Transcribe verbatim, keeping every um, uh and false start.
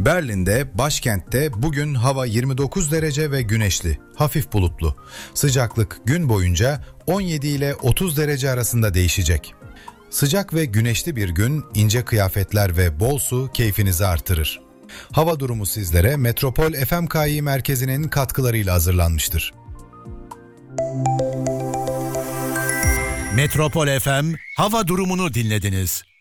Berlin'de, başkentte bugün hava yirmi dokuz derece ve güneşli, hafif bulutlu. Sıcaklık gün boyunca on yedi ile otuz derece arasında değişecek. Sıcak ve güneşli bir gün, ince kıyafetler ve bol su keyfinizi artırır. Hava durumu sizlere Metropol F M K İ merkezinin katkılarıyla hazırlanmıştır. Metropol F M hava durumunu dinlediniz.